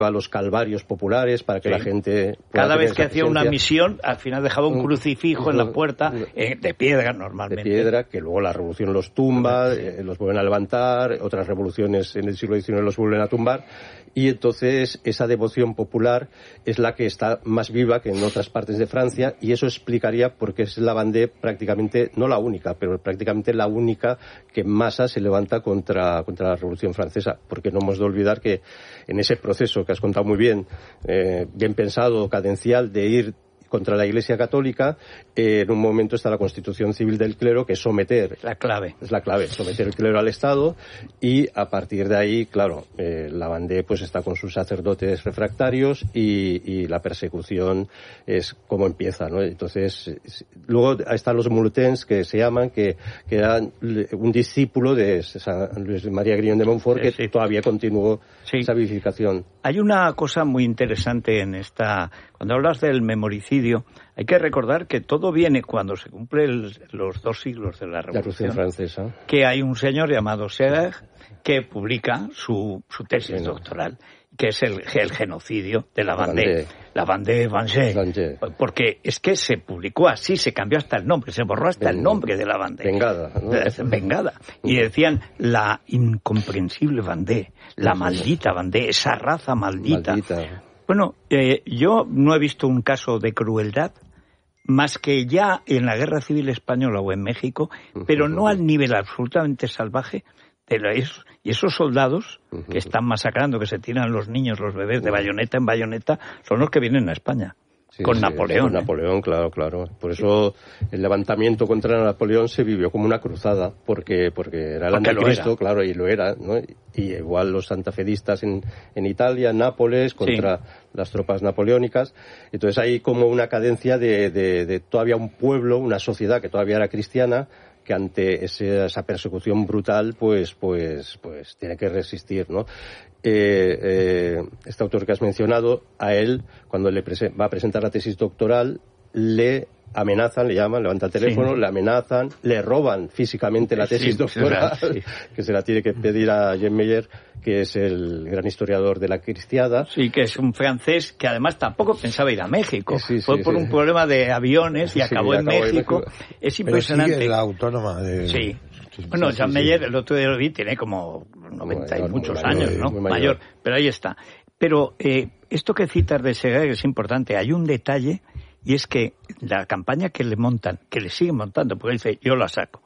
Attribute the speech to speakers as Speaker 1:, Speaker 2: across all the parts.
Speaker 1: a los calvarios populares para que la gente...
Speaker 2: Cada vez que hacía una misión, al final dejaba un crucifijo en la puerta, de piedra normalmente.
Speaker 1: De piedra, que luego la revolución los tumba, los vuelven a levantar, otras revoluciones en el siglo XIX los vuelven a tumbar, y entonces esa devoción popular es la que está más viva que en otras partes de Francia, y eso explicaría por qué es la Vendée prácticamente, no la única, pero prácticamente la única que en masa se levanta contra la Revolución Francesa, porque no hemos de olvidar que en ese proceso que has contado muy bien, bien pensado, cadencial, de ir contra la Iglesia Católica, en un momento está la Constitución Civil del Clero, que es someter...
Speaker 2: La clave.
Speaker 1: Es la clave, someter el clero al Estado, y a partir de ahí, claro, la Vendée pues está con sus sacerdotes refractarios, y la persecución es como empieza, ¿no? Entonces, luego están los Multens, que se llaman, que eran un discípulo de San Luis María Grignon de Montfort, que todavía continuó esa vivificación.
Speaker 2: Hay una cosa muy interesante en esta... Cuando hablas del memoricidio, hay que recordar que todo viene cuando se cumplen los 2 siglos de la Revolución
Speaker 1: Francesa.
Speaker 2: Que hay un señor llamado Séguer que publica su tesis doctoral, que es el genocidio de la Vendée. La Vendée Vengée. Porque es que se publicó así, se cambió hasta el nombre, se borró hasta el nombre de la Vendée.
Speaker 1: Vengada, ¿no?
Speaker 2: Vengada. Y decían la incomprensible Vendée, la maldita Vendée, esa raza maldita. Bueno, yo no he visto un caso de crueldad más que ya en la Guerra Civil Española o en México, pero no al nivel absolutamente salvaje y esos soldados que están masacrando, que se tiran los niños, los bebés de bayoneta en bayoneta, son los que vienen a España. Con Napoleón.
Speaker 1: Con Napoleón, claro. Por eso el levantamiento contra Napoleón se vivió como una cruzada, porque era el anticristo, claro, y lo era, ¿no? Y igual los santafedistas en Italia, en Nápoles, contra las tropas napoleónicas. Entonces hay como una cadencia de todavía un pueblo, una sociedad que todavía era cristiana, que ante esa persecución brutal, pues tiene que resistir, ¿no? Este autor que has mencionado, a él, cuando le va a presentar la tesis doctoral, le amenazan, le llaman, levanta el teléfono, le amenazan, le roban físicamente la tesis doctoral, que se la tiene que pedir a Jean Meyer, que es el gran historiador de la cristiada.
Speaker 2: Sí, que es un francés que además tampoco pensaba ir a México. Fue por un problema de aviones y acabó en México. Es impresionante.
Speaker 3: Pero sigue la autónoma de...
Speaker 2: Sí. Bueno, Jean Meyer, el otro día lo vi, tiene como 90 y muchos años, ¿no? Mayor. Pero ahí está. Pero esto que citas de Séguer es importante. Hay un detalle, y es que la campaña que le montan, que le siguen montando, porque él dice, yo la saco.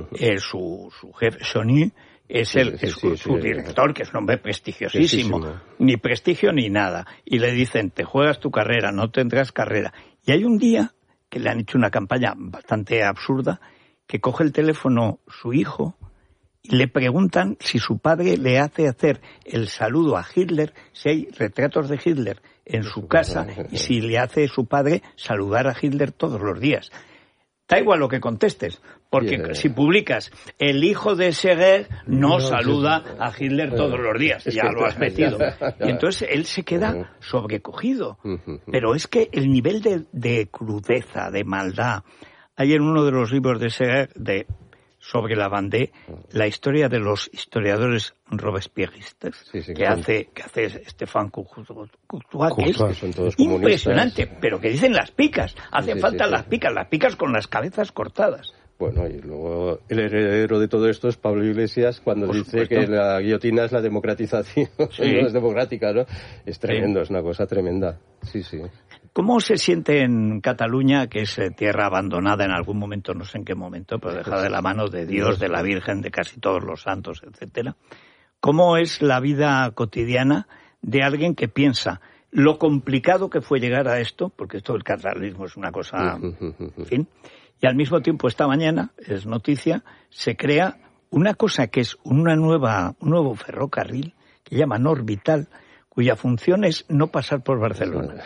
Speaker 2: Su jefe, Chauny, es su director, que es un hombre prestigiosísimo. Ni prestigio ni nada. Y le dicen, te juegas tu carrera, no tendrás carrera. Y hay un día que le han hecho una campaña bastante absurda, que coge el teléfono su hijo y le preguntan si su padre le hace hacer el saludo a Hitler, si hay retratos de Hitler en su casa, y si le hace su padre saludar a Hitler todos los días. Da igual lo que contestes, porque si publicas el hijo de Séguer no saluda a Hitler todos los días, ya lo has metido. Y entonces él se queda sobrecogido. Pero es que el nivel de crudeza, de maldad... Hay en uno de los libros de Séguer sobre la Vendée la historia de los historiadores robespierristas que hace Stéphane Courtois, que es impresionante, pero que dicen las picas. Hacen falta las picas con las cabezas cortadas.
Speaker 1: Bueno, y luego el heredero de todo esto es Pablo Iglesias, cuando dice que la guillotina es la democratización, no es democrática, ¿no? Es tremendo, es una cosa tremenda. Sí.
Speaker 2: ¿Cómo se siente en Cataluña, que es tierra abandonada en algún momento, no sé en qué momento, pero dejada de la mano de Dios, de la Virgen, de casi todos los santos, etcétera? ¿Cómo es la vida cotidiana de alguien que piensa lo complicado que fue llegar a esto, porque esto del catalanismo es una cosa, en fin, y al mismo tiempo esta mañana, es noticia, se crea una cosa que es un nuevo ferrocarril que llaman Orbital, cuya función es no pasar por Barcelona.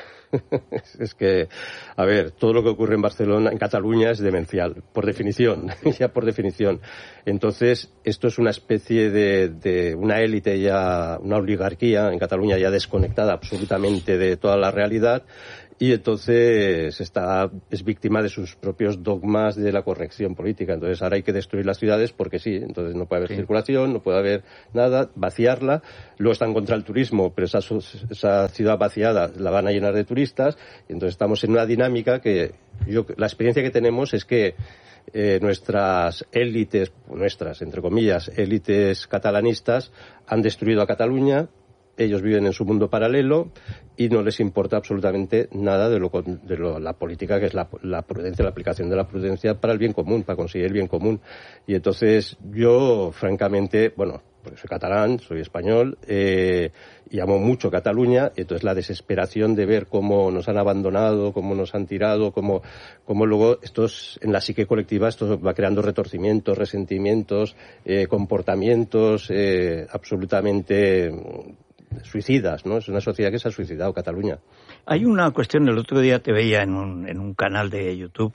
Speaker 1: Es que, a ver, todo lo que ocurre en Barcelona, en Cataluña, es demencial, por definición, ya por definición. Entonces, esto es una especie de una élite ya, una oligarquía en Cataluña ya desconectada absolutamente de toda la realidad, y entonces es víctima de sus propios dogmas de la corrección política. Entonces ahora hay que destruir las ciudades porque sí, entonces no puede haber circulación, no puede haber nada, vaciarla. Luego están contra el turismo, pero esa ciudad vaciada la van a llenar de turistas, y entonces estamos en una dinámica que la experiencia que tenemos es que nuestras élites, entre comillas, élites catalanistas han destruido a Cataluña. Ellos viven en su mundo paralelo y no les importa absolutamente nada de la política, que es la prudencia, la aplicación de la prudencia para el bien común, para conseguir el bien común. Y entonces yo, francamente, porque soy catalán, soy español, y amo mucho Cataluña, y entonces la desesperación de ver cómo nos han abandonado, cómo nos han tirado, cómo luego en la psique colectiva esto va creando retorcimientos, resentimientos, comportamientos absolutamente suicidas, ¿no? Es una sociedad que se ha suicidado, Cataluña.
Speaker 2: Hay una cuestión, el otro día te veía en un canal de YouTube,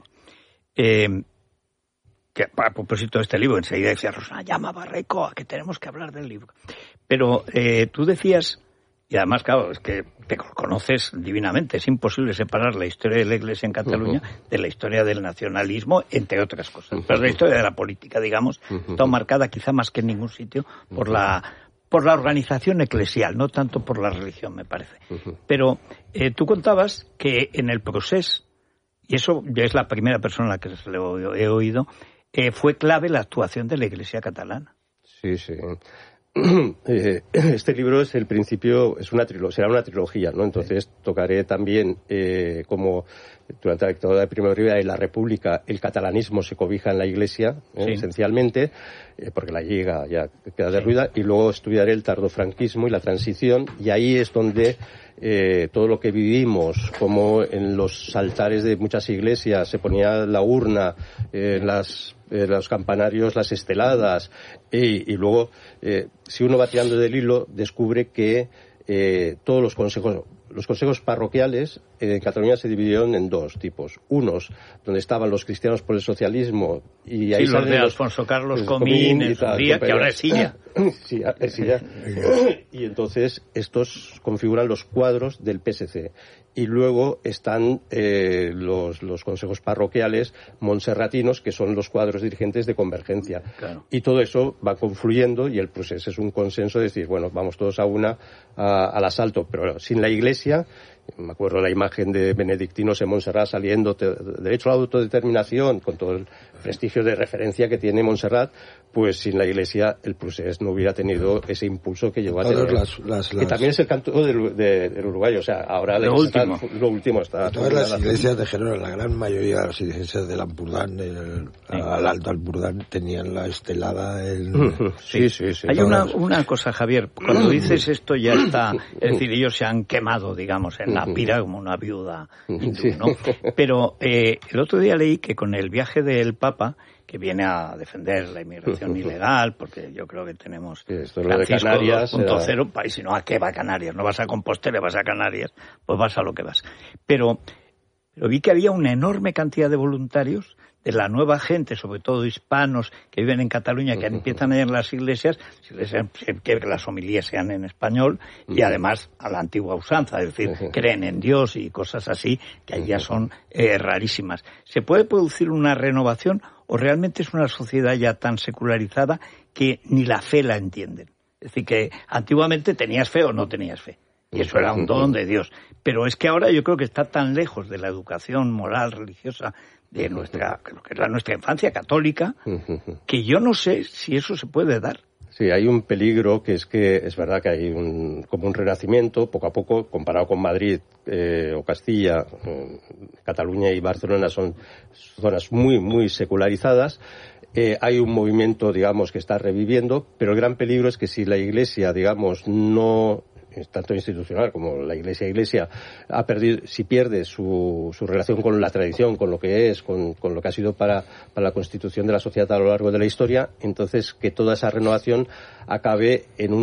Speaker 2: que a propósito de este libro, enseguida decía Rosana, llama a Barrecoa, que tenemos que hablar del libro. Pero tú decías, y además, claro, es que te conoces divinamente, es imposible separar la historia de la Iglesia en Cataluña de la historia del nacionalismo, entre otras cosas. Pero la historia de la política, digamos, está marcada quizá más que en ningún sitio por la organización eclesial, no tanto por la religión, me parece. Pero tú contabas que en el proceso, y eso ya es la primera persona a la que se lo he oído, fue clave la actuación de la Iglesia catalana.
Speaker 1: Sí. Este libro es el principio, será una trilogía, ¿no? Entonces tocaré también como durante la dictadura de Primo de Rivera y la República el catalanismo se cobija en la Iglesia, esencialmente, porque la Lliga ya queda derruida, y luego estudiaré el tardofranquismo y la transición, y ahí es donde todo lo que vivimos, como en los altares de muchas iglesias se ponía la urna, los campanarios, las esteladas, y luego, si uno va tirando del hilo, descubre que todos los consejos parroquiales en Cataluña se dividieron en dos tipos. Unos, donde estaban los cristianos por el socialismo, y ahí
Speaker 2: los de Alfonso Carlos Comín en su día, que ahora es Silla.
Speaker 1: Sí, es Silla. Y entonces estos configuran los cuadros del PSC. Y luego están los consejos parroquiales monserratinos, que son los cuadros dirigentes de Convergencia. Claro. Y todo eso va confluyendo, y el proceso es un consenso de decir, vamos todos al asalto, pero sin la Iglesia. Me acuerdo la imagen de benedictinos en Montserrat saliendo, derecho a la autodeterminación, con todo el prestigio de referencia que tiene Montserrat, pues sin la Iglesia el procés no hubiera tenido ese impulso que llegó a tener. Que también es el canto del uruguayo, o sea, ahora lo último está.
Speaker 3: Todas las iglesias de Gerona, la gran mayoría de las iglesias del Ampurdán, al Alto Ampurdán, tenían la estelada.
Speaker 2: Sí. Hay una cosa, Javier, cuando dices esto ya está, es decir, ellos se han quemado, digamos, en la pira como una viuda hindú, ¿no? Pero el otro día leí que con el viaje del Papa, que viene a defender la inmigración ilegal, porque yo creo que tenemos Francisco 2.0, y si no, ¿a qué va Canarias? No vas a Compostela, vas a Canarias, pues vas a lo que vas. Pero vi que había una enorme cantidad de voluntarios de la nueva gente, sobre todo hispanos que viven en Cataluña, que empiezan a ir a las iglesias, que las homilías sean en español, y además a la antigua usanza, es decir, creen en Dios y cosas así, que ahí ya son rarísimas. ¿Se puede producir una renovación o realmente es una sociedad ya tan secularizada que ni la fe la entienden? Es decir, que antiguamente tenías fe o no tenías fe. Y eso era un don de Dios. Pero es que ahora yo creo que está tan lejos de la educación moral, religiosa, de nuestra infancia católica, que yo no sé si eso se puede dar.
Speaker 1: Sí, hay un peligro que es verdad que hay como un renacimiento, poco a poco, comparado con Madrid o Castilla, Cataluña y Barcelona son zonas muy, muy secularizadas. Hay un movimiento, digamos, que está reviviendo, pero el gran peligro es que si la Iglesia, digamos, no, tanto institucional como la Iglesia si pierde su relación con la tradición, con lo que es, con lo que ha sido para la constitución de la sociedad a lo largo de la historia, entonces que toda esa renovación acabe en un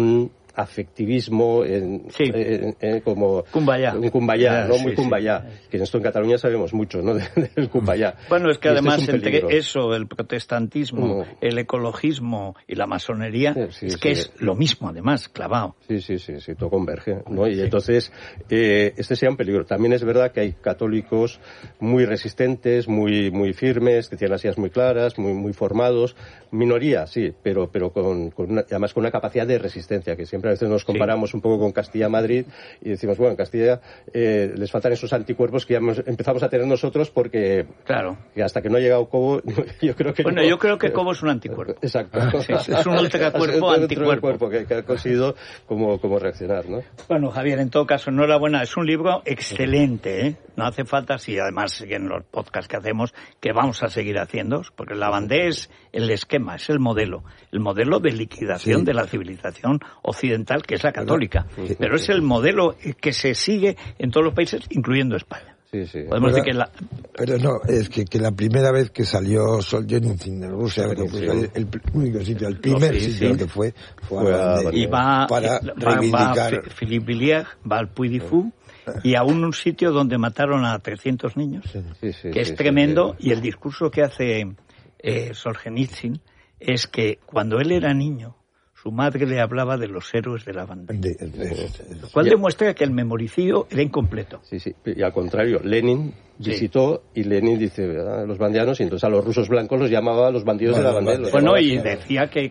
Speaker 1: afectivismo, como
Speaker 2: Kumbaya.
Speaker 1: Un kumbaya, ¿no? Muy kumbaya. Que en esto en Cataluña sabemos mucho, ¿no? Del kumbaya.
Speaker 2: Bueno, es que además entre eso, el protestantismo, el ecologismo y la masonería, es lo mismo, además, clavado.
Speaker 1: Sí, todo converge, ¿no? Y entonces, este sería un peligro. También es verdad que hay católicos muy resistentes, muy firmes, que tienen las ideas muy claras, muy formados. Minoría, sí, pero además con una capacidad de resistencia, que siempre a veces nos comparamos un poco con Castilla-Madrid y decimos, bueno, en Castilla les faltan esos anticuerpos que ya empezamos a tener nosotros porque que hasta que no ha llegado Cobo, yo creo que...
Speaker 2: Bueno, yo creo que Cobo es un anticuerpo.
Speaker 1: Exacto.
Speaker 2: Es un ultracuerpo anticuerpo.
Speaker 1: Que ha conseguido como reaccionar, ¿no?
Speaker 2: Bueno, Javier, en todo caso, enhorabuena. Es un libro excelente, ¿eh? No hace falta, si además siguen los podcasts que hacemos, que vamos a seguir haciendo, porque la Lavandés es el esquema, es el modelo de liquidación de la civilización occidental, que es la católica. Pero es el modelo que se sigue en todos los países, incluyendo España.
Speaker 1: Sí.
Speaker 3: Podemos decir que pero no, es que la primera vez que salió Solzhenitsyn en Rusia, que fue el único sitio, el primer sitio que fue a
Speaker 2: y va
Speaker 3: reivindicar.
Speaker 2: Philippe Villiers, va al Puy du Fou, y aún un sitio donde mataron a 300 niños, que es tremendo, y el discurso que hace Solzhenitsyn es que cuando él era niño, su madre le hablaba de los héroes de la bandera. Lo cual demuestra que el memoricidio era incompleto.
Speaker 1: Sí. Y al contrario, Lenin visitó y Lenin dice, los bandianos, y entonces a los rusos blancos los llamaba los bandidos de la bandera.
Speaker 2: Bueno, y decía que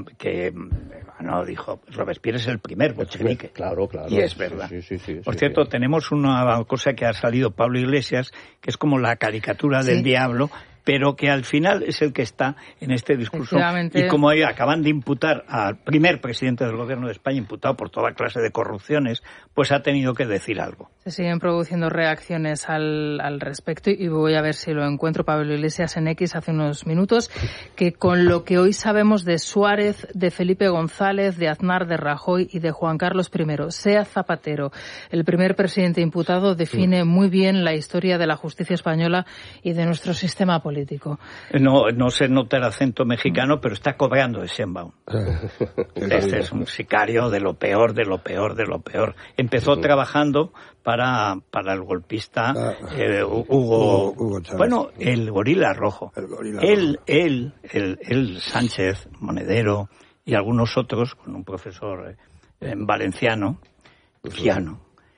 Speaker 2: dijo, Robespierre es el primer bolchevique.
Speaker 1: Claro.
Speaker 2: Y es verdad. Por cierto, tenemos una cosa que ha salido Pablo Iglesias, que es como la caricatura del diablo, pero que al final es el que está en este discurso. Y como acaban de imputar al primer presidente del gobierno de España, imputado por toda clase de corrupciones, pues ha tenido que decir algo.
Speaker 4: Se siguen produciendo reacciones al respecto y voy a ver si lo encuentro. Pablo Iglesias en X hace unos minutos, que con lo que hoy sabemos de Suárez, de Felipe González, de Aznar, de Rajoy y de Juan Carlos I, sea Zapatero el primer presidente imputado, define muy bien la historia de la justicia española y de nuestro sistema político.
Speaker 2: No se nota el acento mexicano, pero está cobrando de Sheinbaum. Este es un sicario de lo peor. Empezó trabajando para el golpista Hugo Chávez. Bueno, el gorila rojo. Él, Sánchez, Monedero y algunos otros, con un profesor valenciano, Fiano,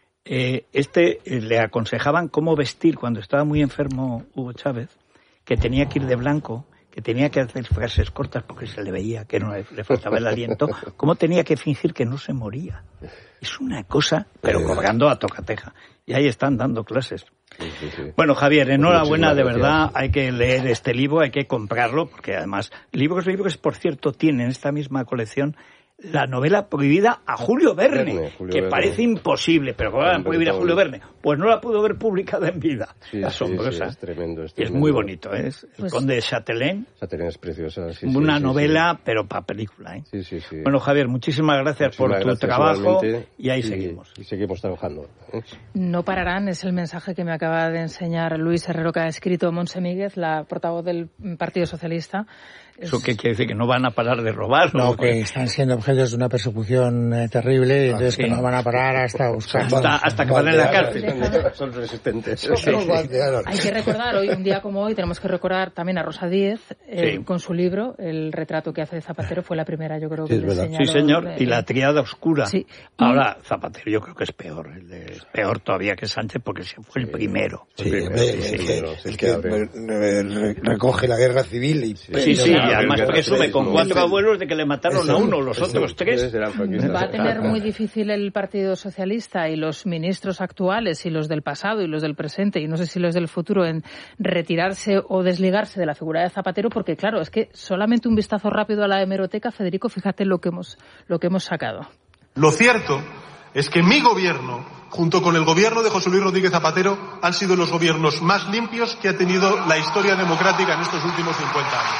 Speaker 2: le aconsejaban cómo vestir cuando estaba muy enfermo Hugo Chávez, que tenía que ir de blanco, que tenía que hacer frases cortas porque se le veía que no le faltaba el aliento, cómo tenía que fingir que no se moría. Es una cosa, pero cobrando a tocateja. Y ahí están dando clases. Sí. Bueno, Javier, enhorabuena, de verdad. Hay que leer este libro, hay que comprarlo, porque además, libros, por cierto, tienen esta misma colección la novela prohibida a Julio Verne, parece imposible, pero ¿cómo van a prohibir a Julio Verne? Pues no la pudo ver publicada en vida. Asombrosa.
Speaker 1: Es tremendo.
Speaker 2: Y es muy bonito, ¿eh? El Conde de Chatelain.
Speaker 1: Chatelain es preciosa.
Speaker 2: Una novela, pero para película, ¿eh?
Speaker 1: Sí.
Speaker 2: Bueno, Javier, muchísimas gracias por tu trabajo y ahí seguimos.
Speaker 1: Y seguimos trabajando.
Speaker 4: No pararán, es el mensaje que me acaba de enseñar Luis Herrero, que ha escrito Montse Míguez, la portavoz del Partido Socialista.
Speaker 2: ¿Eso qué quiere decir? ¿Que no van a parar de robar?
Speaker 5: No, que están siendo objetos de una persecución terrible, y entonces que no van a parar hasta buscar.
Speaker 2: Hasta que van en la cárcel.
Speaker 1: Son resistentes.
Speaker 4: Hay que recordar, hoy, un día como hoy, tenemos que recordar también a Rosa Díez, con su libro, el retrato que hace de Zapatero, fue la primera, yo creo que le señaló.
Speaker 2: Sí, señor, y la triada oscura. Sí. Ahora, Zapatero yo creo que es peor. Es peor todavía que Sánchez, porque fue el primero.
Speaker 3: El que recoge la guerra civil y...
Speaker 2: Sí, además presume con 4 abuelos de que le mataron a uno, los otros 3.
Speaker 4: Va a tener muy difícil el Partido Socialista y los ministros actuales y los del pasado y los del presente y no sé si los del futuro en retirarse o desligarse de la figura de Zapatero, porque claro, es que solamente un vistazo rápido a la hemeroteca, Federico, fíjate lo que hemos sacado.
Speaker 6: Lo cierto es que mi gobierno, junto con el gobierno de José Luis Rodríguez Zapatero, han sido los gobiernos más limpios que ha tenido la historia democrática en estos últimos 50 años.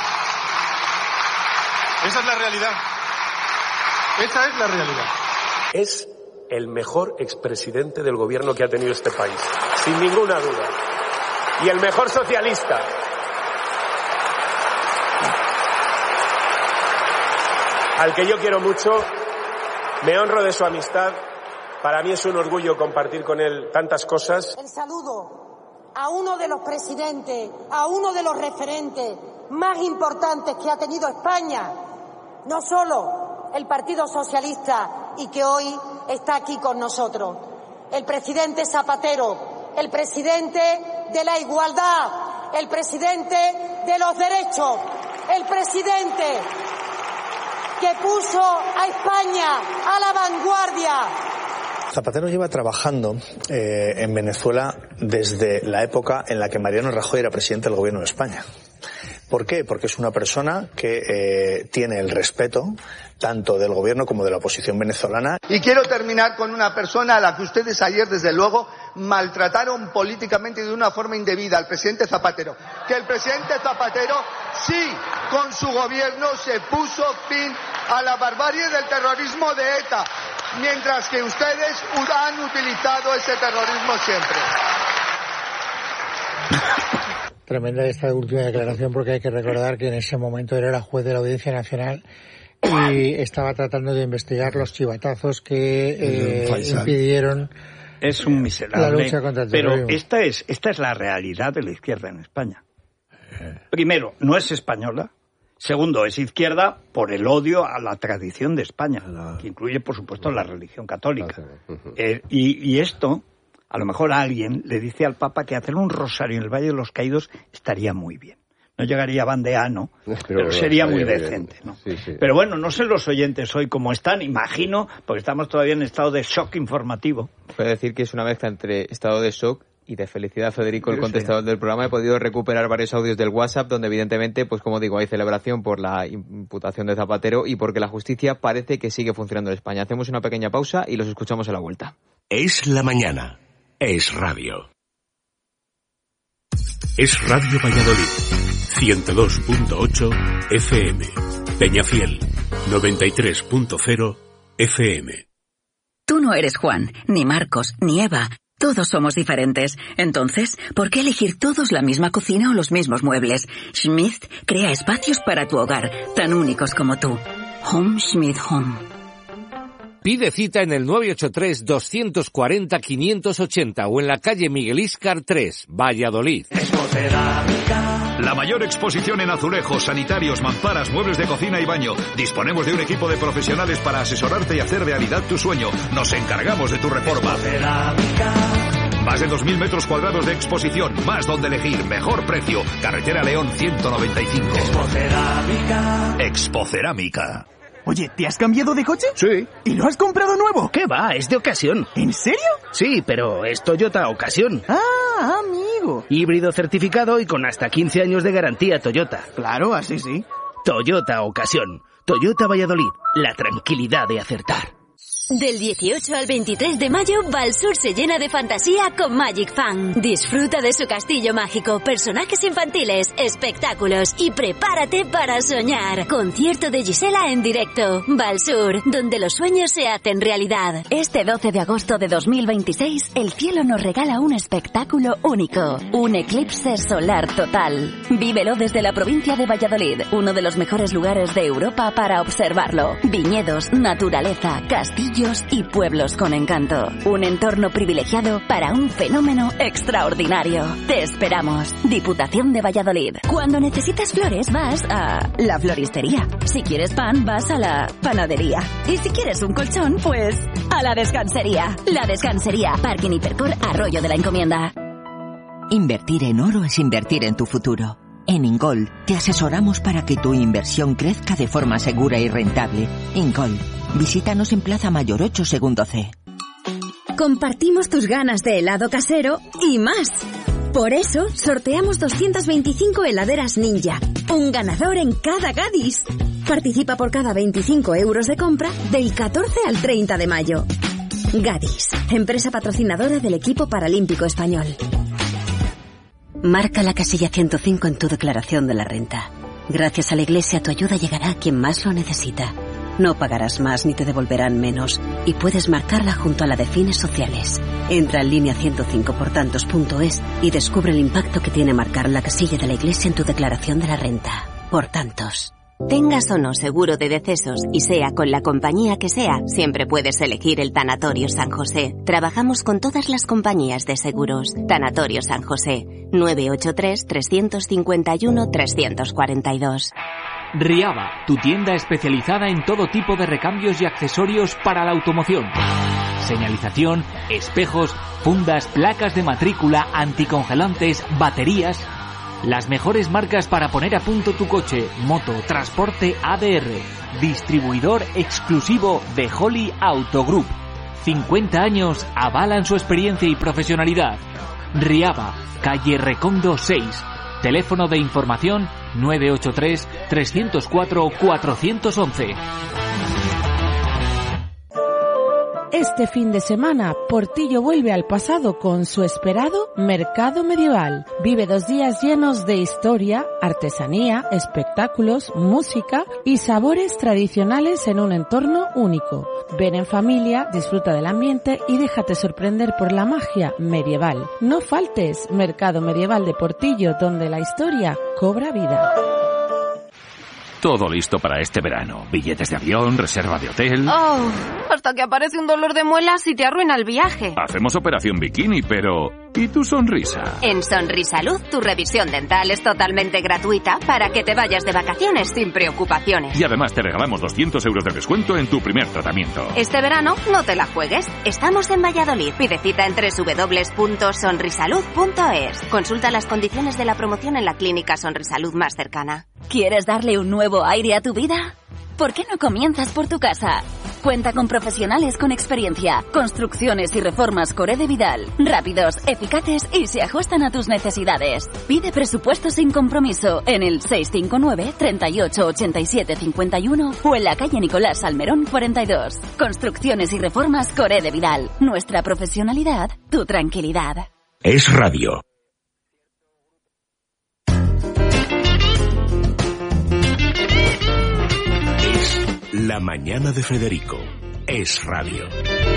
Speaker 6: Esa es la realidad. Esa es la realidad.
Speaker 7: Es el mejor expresidente del gobierno que ha tenido este país, sin ninguna duda. Y el mejor socialista. Al que yo quiero mucho Me honro de su amistad. Para mí es un orgullo compartir con él tantas cosas.
Speaker 8: El saludo a uno de los presidentes, a uno de los referentes más importantes que ha tenido España, no solo el Partido Socialista, y que hoy está aquí con nosotros. El presidente Zapatero, el presidente de la igualdad, el presidente de los derechos, el presidente que puso a España a la vanguardia.
Speaker 9: Zapatero lleva trabajando en Venezuela desde la época en la que Mariano Rajoy era presidente del gobierno de España. ¿Por qué? Porque es una persona que tiene el respeto tanto del gobierno como de la oposición venezolana.
Speaker 10: Y quiero terminar con una persona a la que ustedes ayer, desde luego, maltrataron políticamente y de una forma indebida, al presidente Zapatero. Que el presidente Zapatero, sí, con su gobierno se puso fin a la barbarie del terrorismo de ETA, mientras que ustedes han utilizado ese terrorismo siempre.
Speaker 5: Tremenda esta última declaración, porque hay que recordar que en ese momento él era juez de la Audiencia Nacional y estaba tratando de investigar los chivatazos que impidieron
Speaker 2: es un miserable,
Speaker 5: la lucha contra el terrorismo.
Speaker 2: Pero esta es la realidad de la izquierda en España. Primero, no es española. Segundo, es izquierda por el odio a la tradición de España, que incluye, por supuesto, la religión católica. Y esto, a lo mejor alguien le dice al Papa que hacer un rosario en el Valle de los Caídos estaría muy bien. No llegaría a bandeano, pero sería muy decente, ¿no? Sí. Pero bueno, no sé los oyentes hoy cómo están, imagino, porque estamos todavía en estado de shock informativo.
Speaker 11: Puedo decir que es una mezcla entre estado de shock y de felicidad. Federico, el contestador del programa. He podido recuperar varios audios del WhatsApp donde evidentemente, pues como digo, hay celebración por la imputación de Zapatero y porque la justicia parece que sigue funcionando en España. Hacemos una pequeña pausa y los escuchamos a la vuelta.
Speaker 12: Es la mañana. Es radio. Es Radio Valladolid. 102.8 FM. Peñafiel. 93.0 FM.
Speaker 13: Tú no eres Juan, ni Marcos, ni Eva. Todos somos diferentes. Entonces, ¿por qué elegir todos la misma cocina o los mismos muebles? Schmidt crea espacios para tu hogar, tan únicos como tú. Home Schmidt Home.
Speaker 14: Pide cita en el 983-240-580 o en la calle Miguel Íscar 3, Valladolid.
Speaker 15: La mayor exposición en azulejos, sanitarios, mamparas, muebles de cocina y baño. Disponemos de un equipo de profesionales para asesorarte y hacer realidad tu sueño. Nos encargamos de tu reforma. Más de 2.000 metros cuadrados de exposición, más donde elegir, mejor precio. Carretera León 195. Expocerámica.
Speaker 16: Oye, ¿te has cambiado de coche?
Speaker 17: Sí.
Speaker 16: ¿Y lo has comprado nuevo?
Speaker 17: ¿Qué va? Es de ocasión.
Speaker 16: ¿En serio?
Speaker 17: Sí, pero es Toyota Ocasión.
Speaker 16: Ah, amigo.
Speaker 17: Híbrido certificado y con hasta 15 años de garantía Toyota.
Speaker 16: Claro, así sí.
Speaker 17: Toyota Ocasión. Toyota Valladolid. La tranquilidad de acertar.
Speaker 18: Del 18 al 23 de mayo, Valsur se llena de fantasía con Magic Fan. Disfruta de su castillo mágico, personajes infantiles, espectáculos y prepárate para soñar. Concierto de Gisela en directo. Valsur, donde los sueños se hacen realidad.
Speaker 19: Este 12 de agosto de 2026, el cielo nos regala un espectáculo único. Un eclipse solar total. Vívelo desde la provincia de Valladolid, uno de los mejores lugares de Europa para observarlo. Viñedos, naturaleza, castillos y pueblos con encanto. Un entorno privilegiado para un fenómeno extraordinario. Te esperamos. Diputación de Valladolid. Cuando necesitas flores vas a la floristería. Si quieres pan vas a la panadería. Y si quieres un colchón, pues a la descansería. La Descansería. Parking Hipercor Arroyo de la Encomienda.
Speaker 20: Invertir en oro es invertir en tu futuro. En Ingol te asesoramos para que tu inversión crezca de forma segura y rentable. Ingol. Visítanos en Plaza Mayor 8, segundo C.
Speaker 19: Compartimos tus ganas de helado casero y más. Por eso, sorteamos 225 heladeras Ninja. Un ganador en cada Gadis. Participa por cada 25 euros de compra del 14 al 30 de mayo. Gadis, empresa patrocinadora del equipo paralímpico español.
Speaker 21: Marca la casilla 105 en tu declaración de la renta. Gracias a la Iglesia, tu ayuda llegará a quien más lo necesita. No pagarás más ni te devolverán menos. Y puedes marcarla junto a la de fines sociales. Entra en línea 105portantos.es y descubre el impacto que tiene marcar la casilla de la Iglesia en tu declaración de la renta. Por tantos. Tengas o no seguro de decesos y sea con la compañía que sea, siempre puedes elegir el Tanatorio San José. Trabajamos con todas las compañías de seguros. Tanatorio San José, 983-351-342.
Speaker 1: Riaba, tu tienda especializada en todo tipo de recambios y accesorios para la automoción. Señalización, espejos, fundas, placas de matrícula, anticongelantes, baterías. Las mejores marcas para poner a punto tu coche, moto, transporte ADR. Distribuidor exclusivo de Holly Auto Group. 50 años avalan su experiencia y profesionalidad. Riaba, calle Recondo 6. Teléfono de información 983-304-411.
Speaker 22: Este fin de semana, Portillo vuelve al pasado con su esperado Mercado Medieval. Vive 2 días llenos de historia, artesanía, espectáculos, música y sabores tradicionales en un entorno único. Ven en familia, disfruta del ambiente y déjate sorprender por la magia medieval. No faltes, Mercado Medieval de Portillo, donde la historia cobra vida.
Speaker 15: Todo listo para este verano. Billetes de avión, reserva de hotel...
Speaker 23: Oh, hasta que aparece un dolor de muelas y te arruina el viaje.
Speaker 15: Hacemos operación bikini, pero... ¿y tu sonrisa?
Speaker 23: En Sonrisalud, tu revisión dental es totalmente gratuita para que te vayas de vacaciones sin preocupaciones.
Speaker 15: Y además te regalamos 200 euros de descuento en tu primer tratamiento.
Speaker 23: Este verano no te la juegues. Estamos en Valladolid. Pide cita en www.sonrisalud.es. Consulta las condiciones de la promoción en la clínica Sonrisalud más cercana.
Speaker 19: ¿Quieres darle un nuevo aire a tu vida? ¿Por qué no comienzas por tu casa? Cuenta con profesionales con experiencia, construcciones y reformas Coré de Vidal, rápidos, eficaces y se ajustan a tus necesidades. Pide presupuesto sin compromiso en el 659 38 87 51 o en la calle Nicolás Salmerón 42. Construcciones y reformas Coré de Vidal. Nuestra profesionalidad, tu tranquilidad.
Speaker 12: Es radio. La mañana de Federico. Es radio.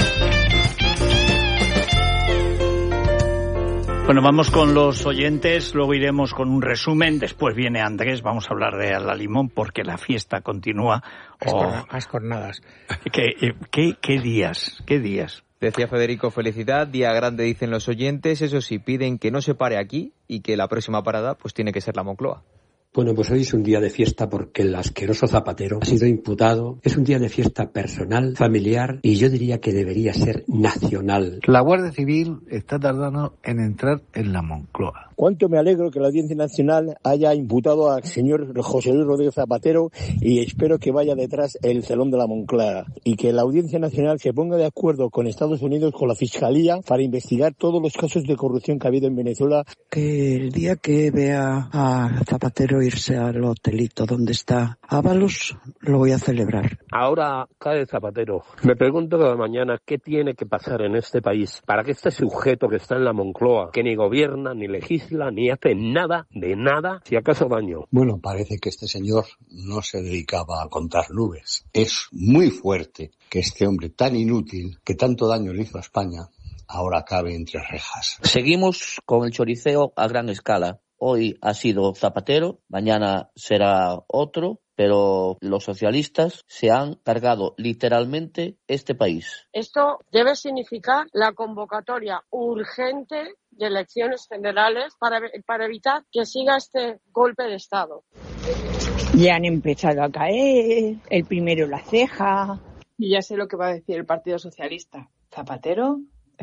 Speaker 2: Bueno, vamos con los oyentes, luego iremos con un resumen, después viene Andrés, vamos a hablar de La Limón porque la fiesta continúa.
Speaker 5: Las jornadas.
Speaker 2: ¿Qué días?
Speaker 11: Decía Federico, felicidad, día grande dicen los oyentes, eso sí, piden que no se pare aquí y que la próxima parada pues tiene que ser la Moncloa.
Speaker 24: Bueno, pues hoy es un día de fiesta porque el asqueroso Zapatero ha sido imputado. Es un día de fiesta personal, familiar y yo diría que debería ser nacional.
Speaker 25: La Guardia Civil está tardando en entrar en la Moncloa.
Speaker 26: Cuánto me alegro que la Audiencia Nacional haya imputado al señor José Luis Rodríguez Zapatero y espero que vaya detrás el Celón de la Moncloa y que la Audiencia Nacional se ponga de acuerdo con Estados Unidos, con la Fiscalía, para investigar todos los casos de corrupción que ha habido en Venezuela.
Speaker 27: Que el día que vea a Zapatero irse al hotelito donde está Ábalos, lo voy a celebrar.
Speaker 7: Ahora cae Zapatero. Me pregunto cada mañana qué tiene que pasar en este país para que este sujeto que está en la Moncloa, que ni gobierna, ni legisla, ni hace nada, de nada, si acaso daño.
Speaker 28: Bueno, parece que este señor no se dedicaba a contar nubes. Es muy fuerte que este hombre tan inútil, que tanto daño le hizo a España, ahora cabe entre rejas.
Speaker 29: Seguimos con el choriceo a gran escala. Hoy ha sido Zapatero, mañana será otro, pero los socialistas se han cargado literalmente este país.
Speaker 30: Esto debe significar la convocatoria urgente de elecciones generales para evitar que siga este golpe de Estado.
Speaker 31: Ya han empezado a caer, el primero la ceja.
Speaker 32: Y ya sé lo que va a decir el Partido Socialista. ¿Zapatero?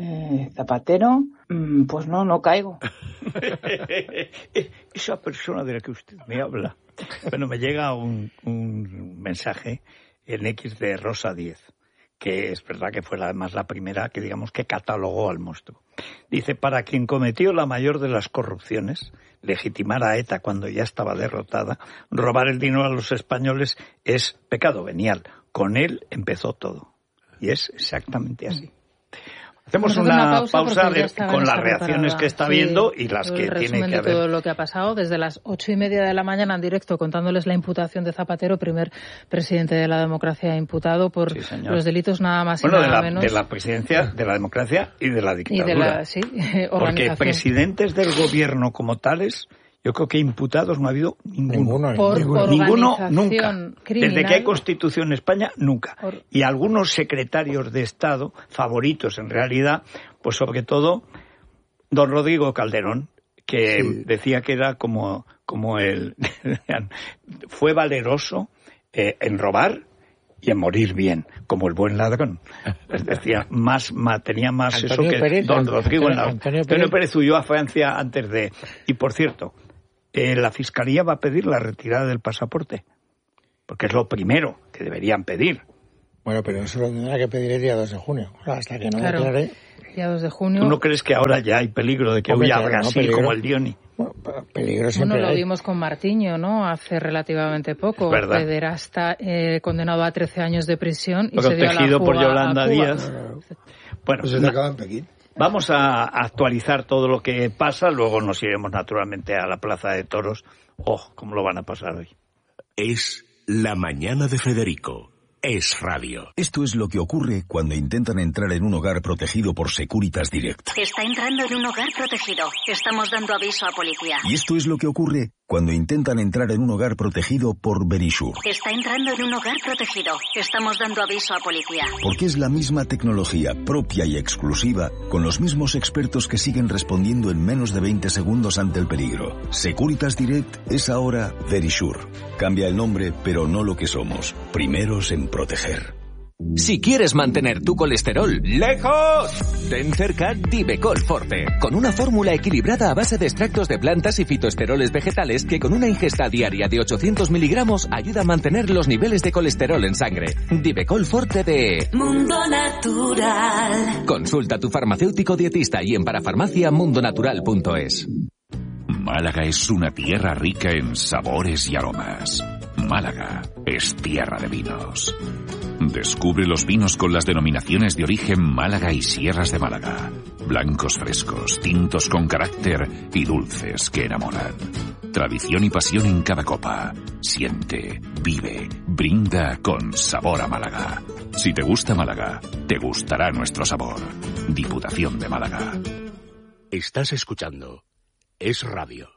Speaker 32: Pues no caigo.
Speaker 2: Esa persona de la que usted me habla. Bueno, me llega un mensaje en X de Rosa 10, que es verdad que fue además la primera que digamos que catalogó al monstruo. Dice, para quien cometió la mayor de las corrupciones, legitimar a ETA cuando ya estaba derrotada, robar el dinero a los españoles es pecado venial. Con él empezó todo. Y es exactamente así. Hacemos una pausa con las reacciones que está viendo y las que tiene que haber.
Speaker 4: Todo lo que ha pasado desde las 8:30 de la mañana en directo, contándoles la imputación de Zapatero, primer presidente de la democracia imputado por los delitos nada más y nada menos.
Speaker 2: De la presidencia, de la democracia y de la dictadura. Porque presidentes del gobierno como tales, Yo creo que imputados no ha habido ninguno.
Speaker 4: Ninguno
Speaker 2: nunca.
Speaker 4: Criminal.
Speaker 2: Desde que hay Constitución en España, nunca. Y algunos secretarios de Estado, favoritos en realidad, pues sobre todo don Rodrigo Calderón, que decía que era como el... fue valeroso en robar y en morir bien, como el buen ladrón. Decía, tenía más
Speaker 5: Antonio
Speaker 2: eso que
Speaker 5: Pérez,
Speaker 2: don Rodrigo.
Speaker 5: Antonio
Speaker 2: Pérez huyó a Francia antes de... Y por cierto, la Fiscalía va a pedir la retirada del pasaporte, porque es lo primero que deberían pedir.
Speaker 5: Bueno, pero eso lo tendrá que pedir el día 2 de junio. Hasta que no declare...
Speaker 4: Día 2 de junio...
Speaker 2: ¿Tú no crees que ahora ya hay peligro de que huya a Brasil como el Dioni?
Speaker 5: Bueno, peligro siempre
Speaker 4: lo
Speaker 5: hay.
Speaker 4: vimos con Martiño, ¿no? Hace relativamente poco. Pederasta condenado a 13 años de prisión y se dio a la fuga
Speaker 2: por Yolanda
Speaker 4: a Cuba.
Speaker 2: Díaz. Bueno,
Speaker 25: pues se acaba en Pekín.
Speaker 2: Vamos a actualizar todo lo que pasa, luego nos iremos naturalmente a la Plaza de Toros. ¿Cómo lo van a pasar hoy?
Speaker 12: Es La Mañana de Federico. Es Radio.
Speaker 3: Esto es lo que ocurre cuando intentan entrar en un hogar protegido por Securitas Direct.
Speaker 19: Está entrando en un hogar protegido. Estamos dando aviso a policía.
Speaker 3: Y esto es lo que ocurre cuando intentan entrar en un hogar protegido por Verisure.
Speaker 19: Está entrando en un hogar protegido. Estamos dando aviso a policía.
Speaker 3: Porque es la misma tecnología propia y exclusiva, con los mismos expertos que siguen respondiendo en menos de 20 segundos ante el peligro. Securitas Direct es ahora Verisure. Cambia el nombre, pero no lo que somos. Primeros en proteger.
Speaker 1: Si quieres mantener tu colesterol lejos, ten cerca Divecol Forte, con una fórmula equilibrada a base de extractos de plantas y fitoesteroles vegetales que con una ingesta diaria de 800 miligramos ayuda a mantener los niveles de colesterol en sangre. Divecol Forte de
Speaker 19: Mundo Natural.
Speaker 1: Consulta a tu farmacéutico dietista y en parafarmaciamundonatural.es.
Speaker 15: Málaga es una tierra rica en sabores y aromas. Málaga es tierra de vinos. Descubre los vinos con las denominaciones de origen Málaga y Sierras de Málaga. Blancos frescos, tintos con carácter y dulces que enamoran. Tradición y pasión en cada copa. Siente, vive, brinda con sabor a Málaga. Si te gusta Málaga, te gustará nuestro sabor. Diputación de Málaga.
Speaker 12: Estás escuchando Es Radio.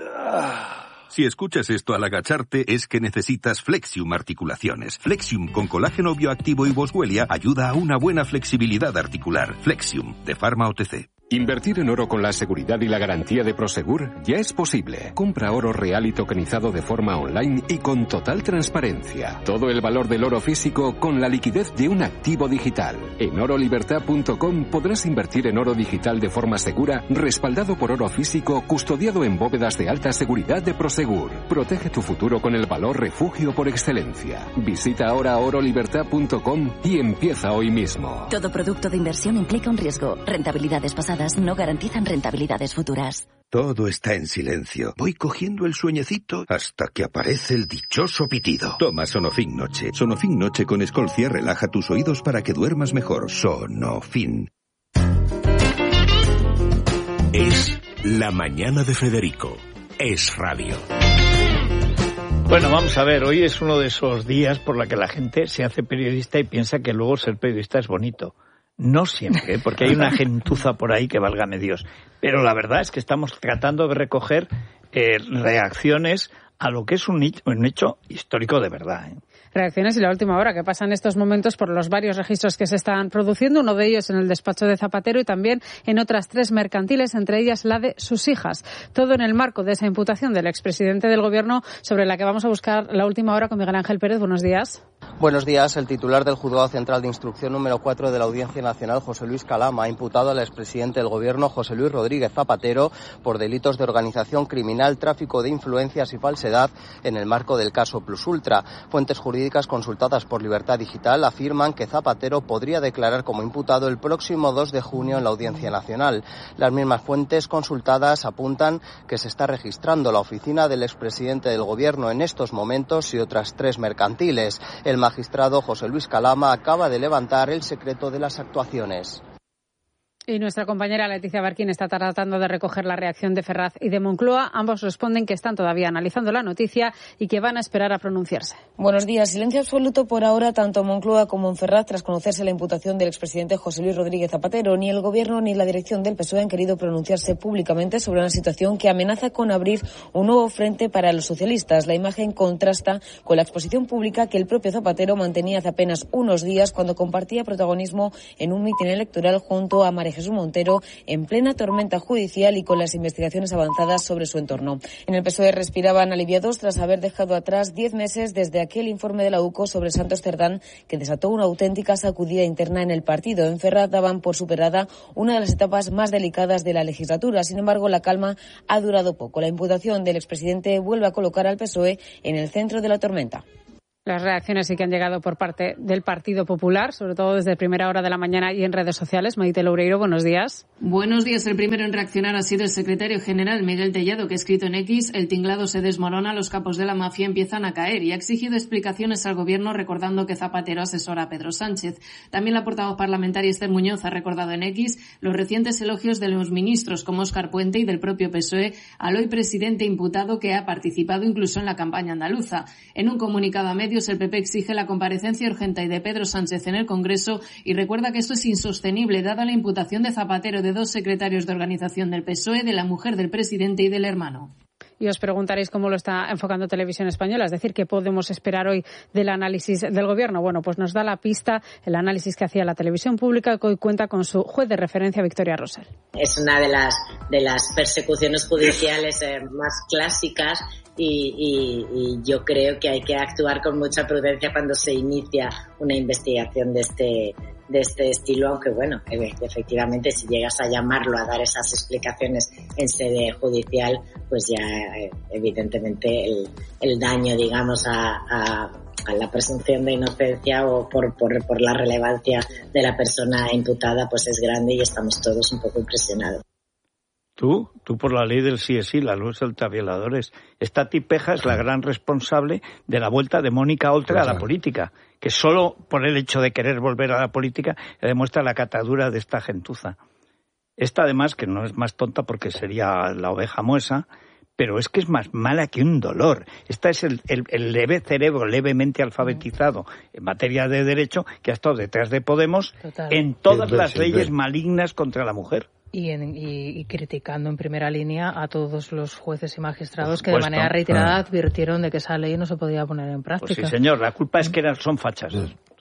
Speaker 6: Si escuchas esto al agacharte es que necesitas Flexium Articulaciones. Flexium con colágeno bioactivo y boswellia ayuda a una buena flexibilidad articular. Flexium, de Pharma OTC.
Speaker 8: Invertir en oro con la seguridad y la garantía de Prosegur ya es posible. Compra oro real y tokenizado de forma online y con total transparencia. Todo el valor del oro físico con la liquidez de un activo digital. En orolibertad.com podrás invertir en oro digital de forma segura, respaldado por oro físico, custodiado en bóvedas de alta seguridad de Prosegur. Protege tu futuro con el valor refugio por excelencia. Visita ahora orolibertad.com y empieza hoy mismo.
Speaker 19: Todo producto de inversión implica un riesgo. Rentabilidades pasadas no garantizan rentabilidades futuras.
Speaker 6: Todo está en silencio. Voy cogiendo el sueñecito hasta que aparece el dichoso pitido. Toma Sonofin Noche. Sonofin Noche con Escolcia relaja tus oídos para que duermas mejor. Sonofin.
Speaker 12: Es La Mañana de Federico. Es Radio.
Speaker 2: Bueno, vamos a ver, hoy es uno de esos días por la que la gente se hace periodista y piensa que luego ser periodista es bonito. No siempre, porque hay una gentuza por ahí que válgame Dios. Pero la verdad es que estamos tratando de recoger reacciones a lo que es un hecho histórico de verdad.
Speaker 9: Reacciones y la última hora que pasa en estos momentos por los varios registros que se están produciendo, uno de ellos en el despacho de Zapatero y también en otras 3 mercantiles, entre ellas la de sus hijas. Todo en el marco de esa imputación del expresidente del Gobierno, sobre la que vamos a buscar la última hora con Miguel Ángel Pérez. Buenos días.
Speaker 10: Buenos días. El titular del Juzgado Central de Instrucción número 4 de la Audiencia Nacional, José Luis Calama, ha imputado al expresidente del Gobierno, José Luis Rodríguez Zapatero, por delitos de organización criminal, tráfico de influencias y falsedad en el marco del caso Plus Ultra. Fuentes jurídicas consultadas por Libertad Digital afirman que Zapatero podría declarar como imputado el próximo 2 de junio en la Audiencia Nacional. Las mismas fuentes consultadas apuntan que se está registrando la oficina del expresidente del Gobierno en estos momentos y otras 3 mercantiles. El magistrado José Luis Calama acaba de levantar el secreto de las actuaciones.
Speaker 9: Y nuestra compañera Leticia Barquín está tratando de recoger la reacción de Ferraz y de Moncloa. Ambos responden que están todavía analizando la noticia y que van a esperar a pronunciarse.
Speaker 11: Buenos días. Silencio absoluto por ahora, tanto Moncloa como en Ferraz, tras conocerse la imputación del expresidente José Luis Rodríguez Zapatero. Ni el Gobierno ni la dirección del PSOE han querido pronunciarse públicamente sobre una situación que amenaza con abrir un nuevo frente para los socialistas. La imagen contrasta con la exposición pública que el propio Zapatero mantenía hace apenas unos días cuando compartía protagonismo en un mitin electoral junto a María Jesús Montero en plena tormenta judicial y con las investigaciones avanzadas sobre su entorno. En el PSOE respiraban aliviados tras haber dejado atrás 10 meses desde aquel informe de la UCO sobre Santos Cerdán que desató una auténtica sacudida interna en el partido. En Ferraz daban por superada una de las etapas más delicadas de la legislatura. Sin embargo, la calma ha durado poco. La imputación del expresidente vuelve a colocar al PSOE en el centro de la tormenta.
Speaker 9: Las reacciones sí que han llegado por parte del Partido Popular, sobre todo desde primera hora de la mañana y en redes sociales. Maite Loureiro, buenos días.
Speaker 13: Buenos días. El primero en reaccionar ha sido el secretario general Miguel Tellado, que ha escrito en X: el tinglado se desmorona, los capos de la mafia empiezan a caer, y ha exigido explicaciones al Gobierno recordando que Zapatero asesora a Pedro Sánchez. También la portavoz parlamentaria Esther Muñoz ha recordado en X los recientes elogios de los ministros como Óscar Puente y del propio PSOE al hoy presidente imputado, que ha participado incluso en la campaña andaluza. En un comunicado a medios, el PP exige la comparecencia urgente de Pedro Sánchez en el Congreso y recuerda que esto es insostenible dada la imputación de Zapatero de 2 secretarios de organización del PSOE, de la mujer del presidente y del hermano.
Speaker 9: Y os preguntaréis cómo lo está enfocando Televisión Española, es decir, ¿qué podemos esperar hoy del análisis del Gobierno? Bueno, pues nos da la pista el análisis que hacía la televisión pública, que hoy cuenta con su juez de referencia, Victoria Rosell.
Speaker 14: Es una de las persecuciones judiciales más clásicas y yo creo que hay que actuar con mucha prudencia cuando se inicia una investigación de este estilo, aunque bueno, efectivamente si llegas a llamarlo a dar esas explicaciones en sede judicial, pues ya evidentemente el daño, digamos, a la presunción de inocencia o por la relevancia de la persona imputada, pues es grande y estamos todos un poco impresionados.
Speaker 2: Tú por la ley del sí es sí, la luz de ultravioladores. Esta tipeja es la gran responsable de la vuelta de Mónica Oltra a la política, que solo por el hecho de querer volver a la política demuestra la catadura de esta gentuza. Esta además, que no es más tonta porque sería la oveja muesa, pero es que es más mala que un dolor. Esta es el leve cerebro levemente alfabetizado en materia de derecho que ha estado detrás de Podemos en todas las leyes malignas contra la mujer.
Speaker 4: Y criticando en primera línea a todos los jueces y magistrados que de manera reiterada advirtieron de que esa ley no se podía poner en práctica.
Speaker 2: Pues sí, señor, la culpa es que son fachas.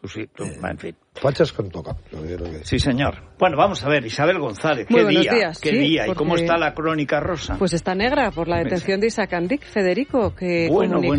Speaker 2: En fin.
Speaker 16: Fachas con toca.
Speaker 2: Sí, señor. Bueno, vamos a ver, Isabel González, ¿qué día? ¿Y cómo está la crónica rosa?
Speaker 17: Pues está negra por la detención de Isaac Andic, Federico, que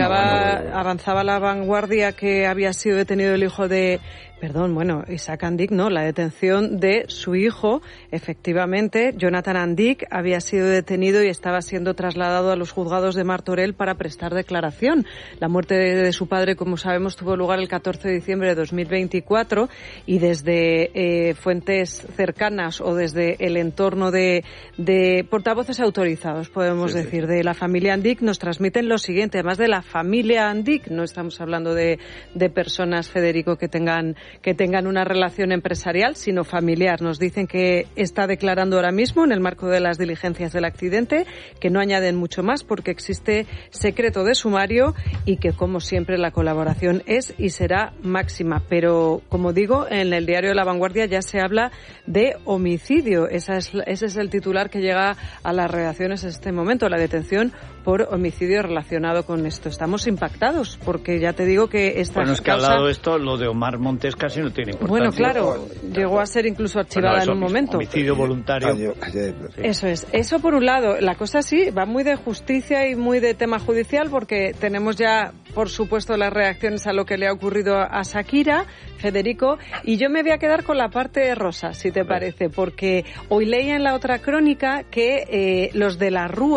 Speaker 17: avanzaba La Vanguardia que había sido detenido el hijo de... Isaac Andic no, la detención de su hijo, efectivamente, Jonathan Andic, había sido detenido y estaba siendo trasladado a los juzgados de Martorell para prestar declaración. La muerte de su padre, como sabemos, tuvo lugar el 14 de diciembre de 2024 y desde fuentes cercanas o desde el entorno de portavoces autorizados, podemos decir, de la familia Andic, nos transmiten lo siguiente. Además de la familia Andic, no estamos hablando de personas, Federico, que tengan una relación empresarial, sino familiar. Nos dicen que está declarando ahora mismo en el marco de las diligencias del accidente, que no añaden mucho más porque existe secreto de sumario y que, como siempre, la colaboración es y será máxima. Pero, como digo, en el diario La Vanguardia ya se habla de homicidio. Ese es el titular que llega a las redacciones en este momento, la detención por homicidio relacionado con esto. Estamos impactados porque ya te digo que esta
Speaker 2: es que al lado de esto, lo de Omar Montes casi no tiene importancia.
Speaker 17: Bueno, claro, llegó a ser incluso archivada en un momento.
Speaker 2: Homicidio voluntario.
Speaker 17: Eso es. Eso por un lado. La cosa sí va muy de justicia y muy de tema judicial porque tenemos ya, por supuesto, las reacciones a lo que le ha ocurrido a Shakira, Federico, y yo me voy a quedar con la parte rosa, si te parece, porque hoy leía en la otra crónica que los de la Rúa,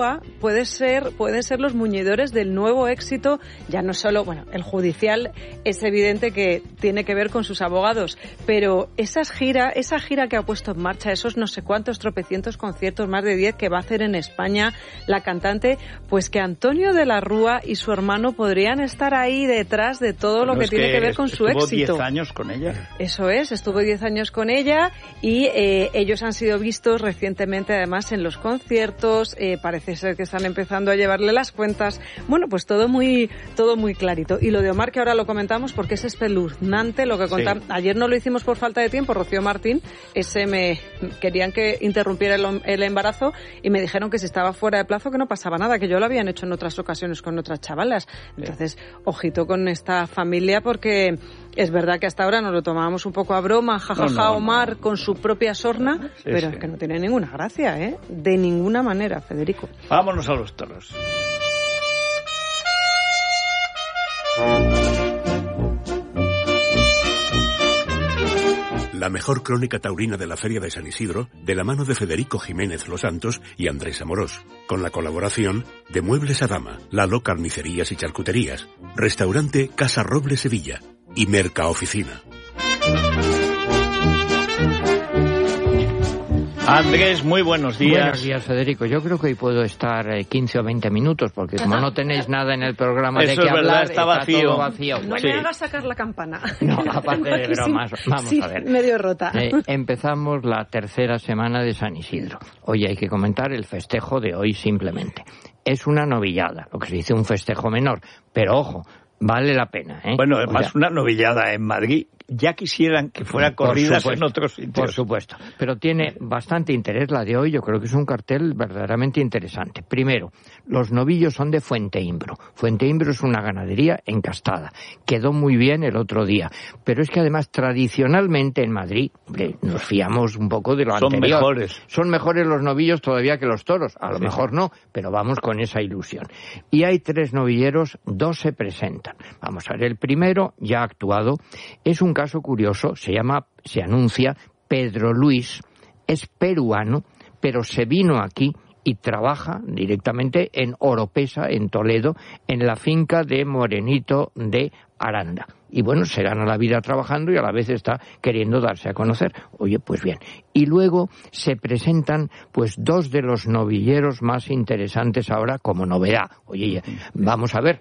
Speaker 17: pueden ser los muñidores del nuevo éxito, ya no solo, bueno, el judicial es evidente que tiene que ver con sus abogados, pero esa gira que ha puesto en marcha, esos no sé cuántos tropecientos conciertos, más de 10 que va a hacer en España la cantante, pues que Antonio de la Rúa y su hermano podrían estar ahí detrás de todo lo que tiene que ver con su éxito.
Speaker 2: Estuvo 10 años con ella.
Speaker 17: Eso es, estuvo 10 años con ella y ellos han sido vistos recientemente además en los conciertos, parece ser que están empezando a llevarle las cuentas, bueno, pues todo muy clarito. Y lo de Omar, que ahora lo comentamos porque es espeluznante lo que contamos. Sí. Ayer no lo hicimos por falta de tiempo, Rocío Martín, me querían que interrumpiera el embarazo y me dijeron que si estaba fuera de plazo que no pasaba nada, que yo lo habían hecho en otras ocasiones con otras chavalas. Entonces, ojito con esta familia porque es verdad que hasta ahora nos lo tomábamos un poco a broma, jajaja, Omar con su propia sorna, pero es que no tiene ninguna gracia, de ninguna manera, Federico.
Speaker 2: Vámonos a los toros.
Speaker 12: La mejor crónica taurina de la Feria de San Isidro, de la mano de Federico Jiménez Los Santos y Andrés Amorós, con la colaboración de Muebles Adama, Lalo Carnicerías y Charcuterías, Restaurante Casa Roble Sevilla y Mercaoficina.
Speaker 2: Andrés, muy buenos días.
Speaker 7: Buenos días, Federico. Yo creo que hoy puedo estar 15 o 20 minutos, porque como no tenéis nada en el programa de qué hablar, está
Speaker 2: vacío.
Speaker 17: No me hagas sacar la campana.
Speaker 7: No, aparte de bromas, vamos a ver.
Speaker 17: Medio rota.
Speaker 7: Empezamos la tercera semana de San Isidro. Hoy hay que comentar el festejo de hoy simplemente. Es una novillada, lo que se dice un festejo menor, pero ojo, vale la pena,
Speaker 2: Bueno, además una novillada en Madrid. Ya quisieran que fuera corridas en otros sitios.
Speaker 7: Por supuesto, pero tiene bastante interés la de hoy. Yo creo que es un cartel verdaderamente interesante. Primero, los novillos son de Fuenteimbro. Fuenteimbro es una ganadería encastada. Quedó muy bien el otro día. Pero es que además tradicionalmente en Madrid nos fiamos un poco de lo anterior. Son mejores los novillos todavía que los toros. A lo mejor no, pero vamos con esa ilusión. Y hay 3 novilleros, 2 se presentan. Vamos a ver, el primero ya ha actuado. Es un caso curioso, se anuncia Pedro Luis, es peruano, pero se vino aquí y trabaja directamente en Oropesa, en Toledo, en la finca de Morenito de Aranda. Y bueno, se gana la vida trabajando y a la vez está queriendo darse a conocer. Oye, pues bien. Y luego se presentan pues 2 de los novilleros más interesantes ahora como novedad. Oye, vamos a ver,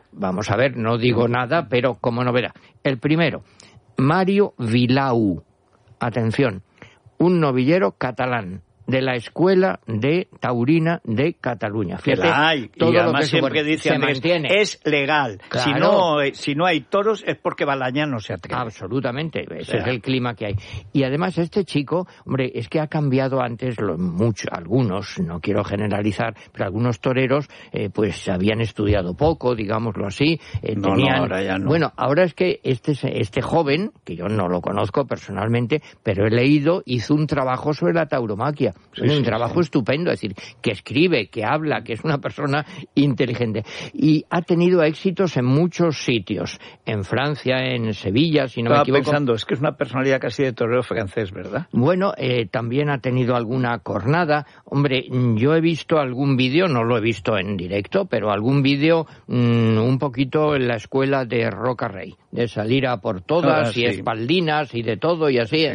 Speaker 7: no digo nada, pero como novedad. El primero, Mario Vilau, atención, un novillero catalán de la Escuela de Taurina de Cataluña.
Speaker 2: Fíjate, todo y además lo que siempre dice Andrés, es legal. Claro. Si no hay toros es porque Balañá no se atreve.
Speaker 7: Absolutamente, ese es el clima que hay. Y además este chico, hombre, es que ha cambiado antes algunos, no quiero generalizar, pero algunos toreros pues habían estudiado poco, digámoslo así.
Speaker 2: Ahora ya no.
Speaker 7: Bueno, ahora es que este joven, que yo no lo conozco personalmente, pero he leído, hizo un trabajo sobre la tauromaquia. Un trabajo estupendo, es decir, que escribe, que habla, que es una persona inteligente. Y ha tenido éxitos en muchos sitios, en Francia, en Sevilla, si no me equivoco.
Speaker 2: Estaba pensando, es que es una personalidad casi de torero francés, ¿verdad?
Speaker 7: Bueno, también ha tenido alguna cornada. Hombre, yo he visto algún vídeo, no lo he visto en directo, pero algún vídeo un poquito en la escuela de Roca Rey, de salir a por todas y espaldinas y de todo y así.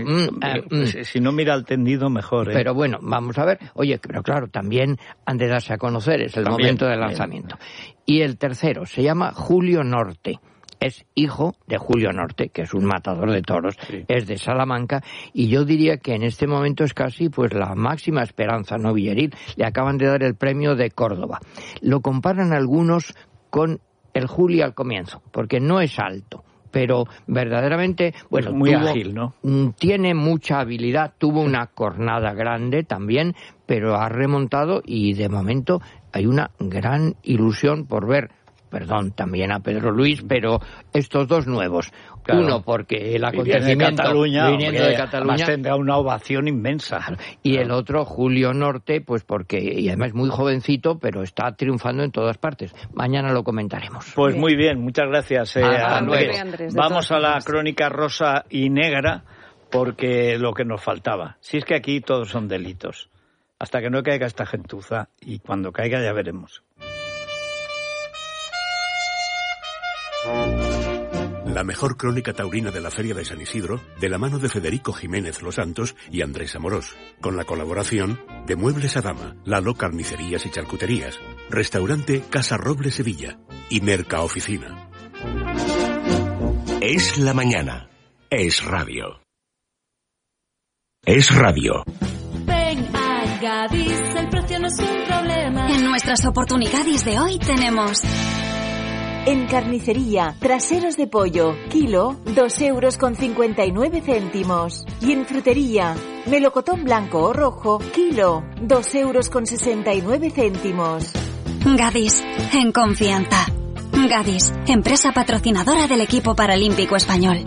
Speaker 2: Si no mira al tendido, mejor.
Speaker 7: Pero bueno, vamos a ver. Oye, pero claro, también han de darse a conocer, es el momento del lanzamiento. Y el tercero se llama Julio Norte. Es hijo de Julio Norte, que es un matador de toros, es de Salamanca, y yo diría que en este momento es casi pues la máxima esperanza novilleril. Le acaban de dar el premio de Córdoba. Lo comparan algunos con el Juli al comienzo, porque no es alto, pero verdaderamente, bueno,
Speaker 2: muy ágil, ¿no?
Speaker 7: Tiene mucha habilidad, tuvo una cornada grande también, pero ha remontado y de momento hay una gran ilusión por ver, también a Pedro Luis, pero estos 2 nuevos. Claro. Uno, porque el acontecimiento
Speaker 2: viniendo de Cataluña tendrá una ovación inmensa.
Speaker 7: Y el otro, Julio Norte, pues porque, y además muy jovencito, pero está triunfando en todas partes. Mañana lo comentaremos.
Speaker 2: Pues muy bien, muchas gracias, Andrés. Vamos a la crónica rosa y negra, porque lo que nos faltaba. Si es que aquí todos son delitos. hasta que no caiga esta gentuza, y cuando caiga ya veremos.
Speaker 12: La mejor crónica taurina de la Feria de San Isidro, de la mano de Federico Jiménez Los Santos y Andrés Amorós, con la colaboración de Muebles Adama, Lalo Carnicerías y Charcuterías, Restaurante Casa Roble Sevilla y Merca Oficina.
Speaker 16: Es la mañana. Es radio. Es radio.
Speaker 19: Ven a Gadis, el precio no es un problema. En nuestras oportunidades de hoy tenemos...
Speaker 18: En carnicería, traseros de pollo, kilo, 2,59 €. Y en frutería, melocotón blanco o rojo, kilo, 2,69 €.
Speaker 19: Gadis, en confianza. Gadis, empresa patrocinadora del equipo paralímpico español.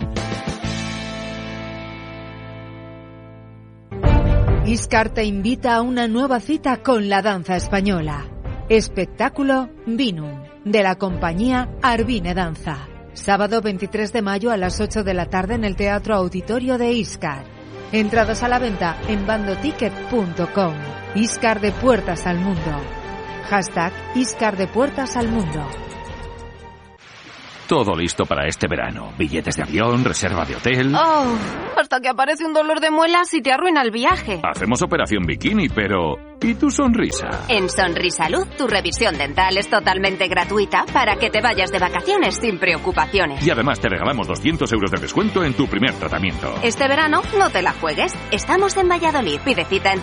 Speaker 20: Iscar te invita a una nueva cita con la danza española. Espectáculo Vinum, de la compañía Arvine Danza. Sábado 23 de mayo a las 8 de la tarde en el Teatro Auditorio de Iscar. Entradas a la venta en bandoticket.com. Iscar de puertas al mundo. Hashtag Iscar de puertas al mundo.
Speaker 15: Todo listo para este verano. Billetes de avión, reserva de hotel...
Speaker 21: Oh, hasta que aparece un dolor de muelas y te arruina el viaje.
Speaker 15: Hacemos operación bikini, pero... ¿y tu sonrisa?
Speaker 21: En Sonrisalud, tu revisión dental es totalmente gratuita para que te vayas de vacaciones sin preocupaciones.
Speaker 15: Y además te regalamos 200 € de descuento en tu primer tratamiento.
Speaker 21: Este verano no te la juegues. Estamos en Valladolid. Pide cita en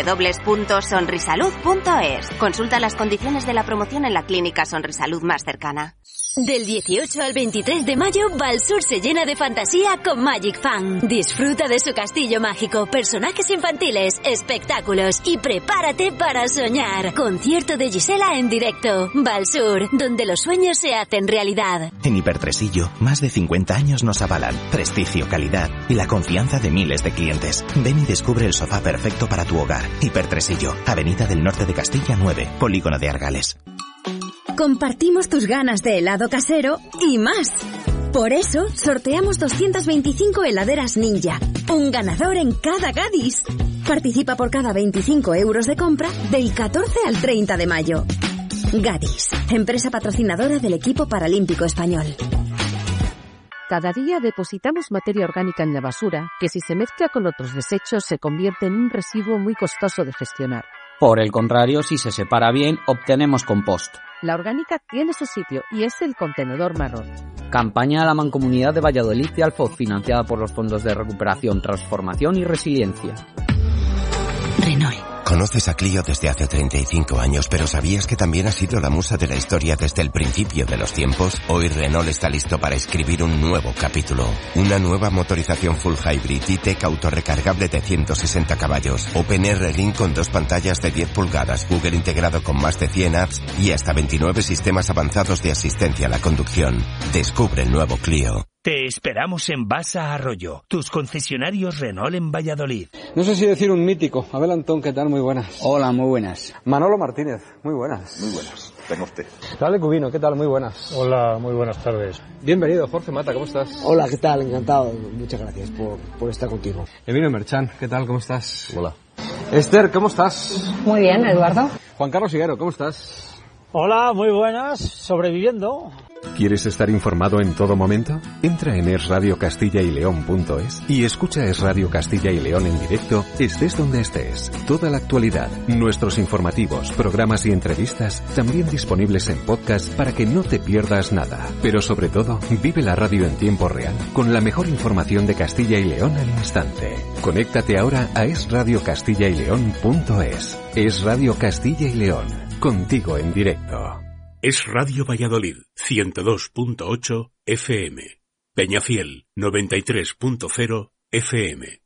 Speaker 21: www.sonrisalud.es. Consulta las condiciones de la promoción en la clínica Sonrisalud más cercana.
Speaker 19: Del 18 al 23 de mayo, Valsur se llena de fantasía con Magic Fan. Disfruta de su castillo mágico, personajes infantiles, espectáculos y prepárate para soñar. Concierto de Gisela en directo. Valsur, donde los sueños se hacen realidad.
Speaker 22: En Hipertresillo, más de 50 años nos avalan. Prestigio, calidad y la confianza de miles de clientes. Ven y descubre el sofá perfecto para tu hogar. Hipertresillo, Avenida del Norte de Castilla 9, Polígono de Argales.
Speaker 19: Compartimos tus ganas de helado casero y más. Por eso, sorteamos 225 heladeras Ninja. Un ganador en cada Gadis. Participa por cada 25 € de compra del 14 al 30 de mayo. Gadis, empresa patrocinadora del equipo paralímpico español.
Speaker 23: Cada día depositamos materia orgánica en la basura, que si se mezcla con otros desechos se convierte en un residuo muy costoso de gestionar.
Speaker 24: Por el contrario, si se separa bien, obtenemos compost.
Speaker 23: La orgánica tiene su sitio y es el contenedor marrón.
Speaker 24: Campaña de la Mancomunidad de Valladolid y Alfoz, financiada por los Fondos de Recuperación, Transformación y Resiliencia.
Speaker 19: Renault.
Speaker 26: Conoces a Clio desde hace 35 años, pero ¿sabías que también ha sido la musa de la historia desde el principio de los tiempos? Hoy Renault está listo para escribir un nuevo capítulo. Una nueva motorización full hybrid E-Tech autorrecargable de 160 caballos. OpenR Link con 2 pantallas de 10 pulgadas, Google integrado con más de 100 apps y hasta 29 sistemas avanzados de asistencia a la conducción. Descubre el nuevo Clio.
Speaker 27: Te esperamos en Basa Arroyo, tus concesionarios Renault en Valladolid.
Speaker 28: No sé si decir un mítico. Abel Antón, ¿qué tal? Muy buenas.
Speaker 29: Hola, muy buenas.
Speaker 28: Manolo Martínez, muy buenas.
Speaker 29: Muy buenas. Tenga usted.
Speaker 28: Dale Cubino, ¿qué tal? Muy buenas.
Speaker 30: Hola, muy buenas tardes.
Speaker 28: Bienvenido, Jorge Mata, ¿cómo estás?
Speaker 33: Hola, ¿qué tal? Encantado. Muchas gracias por estar contigo.
Speaker 28: Emilio Merchan, ¿qué tal? ¿Cómo estás?
Speaker 30: Hola.
Speaker 28: Esther, ¿cómo estás?
Speaker 34: Muy bien, Eduardo.
Speaker 28: Juan Carlos Higuero, ¿cómo estás?
Speaker 35: Hola, muy buenas. Sobreviviendo.
Speaker 8: ¿Quieres estar informado en todo momento? Entra en esradiocastilla-y-león.es y escucha Es Radio Castilla y León en directo, estés donde estés. Toda la actualidad, nuestros informativos, programas y entrevistas, también disponibles en podcast para que no te pierdas nada. Pero sobre todo, vive la radio en tiempo real, con la mejor información de Castilla y León al instante. Conéctate ahora a esradiocastilla-y-león.es. Es Radio Castilla y León, contigo en directo.
Speaker 12: Es Radio Valladolid, 102.8 FM. Peñafiel, 93.0 FM.